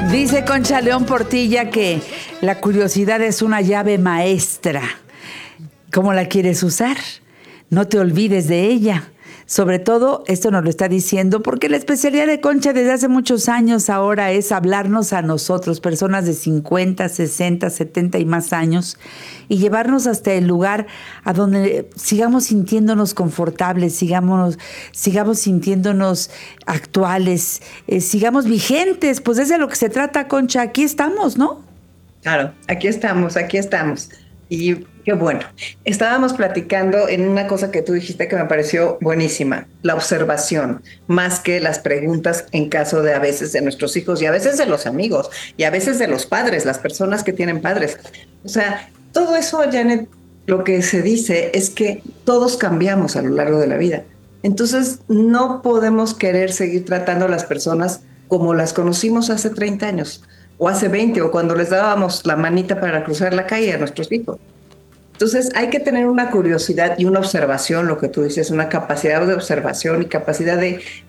Dice Concha León Portilla que la curiosidad es una llave maestra. ¿Cómo la quieres usar? No te olvides de ella. Sobre todo, esto nos lo está diciendo porque la especialidad de Concha desde hace muchos años ahora es hablarnos a nosotros, personas de 50, 60, 70 y más años, y llevarnos hasta el lugar a donde sigamos sintiéndonos confortables, sigamos sintiéndonos actuales, sigamos vigentes. Pues es de lo que se trata, Concha. Aquí estamos, ¿no? Claro, aquí estamos, aquí estamos. Y qué bueno. Estábamos platicando en una cosa que tú dijiste que me pareció buenísima, la observación, más que las preguntas en caso de a veces de nuestros hijos y a veces de los amigos y a veces de los padres, las personas que tienen padres. O sea, todo eso, Janet, lo que se dice es que todos cambiamos a lo largo de la vida. Entonces, no podemos querer seguir tratando a las personas como las conocimos hace 30 años. O hace 20, o cuando les dábamos la manita para cruzar la calle a nuestros hijos. Entonces hay que tener una curiosidad y una observación, lo que tú dices, una capacidad de observación y capacidad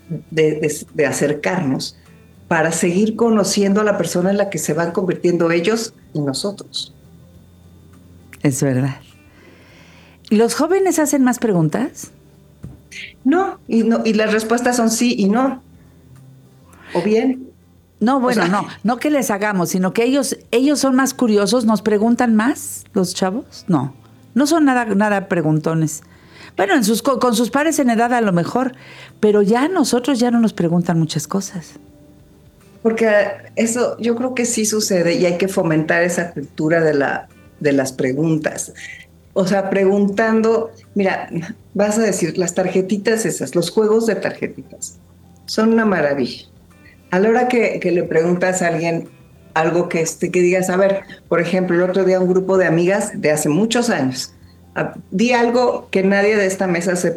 de acercarnos para seguir conociendo a la persona en la que se van convirtiendo ellos y nosotros. Es verdad. ¿Los jóvenes hacen más preguntas? No, y las respuestas son sí y no. O bien. No, bueno, O sea, no que les hagamos, sino que ellos son más curiosos, nos preguntan más, los chavos. No son nada preguntones. Bueno, con sus pares en edad a lo mejor, pero ya nosotros ya no nos preguntan muchas cosas. Porque eso yo creo que sí sucede y hay que fomentar esa cultura de las preguntas. O sea, preguntando, mira, vas a decir, las tarjetitas esas, los juegos de tarjetitas, son una maravilla. A la hora que le preguntas a alguien algo que digas, a ver, por ejemplo, el otro día un grupo de amigas de hace muchos años, di algo que nadie de esta mesa se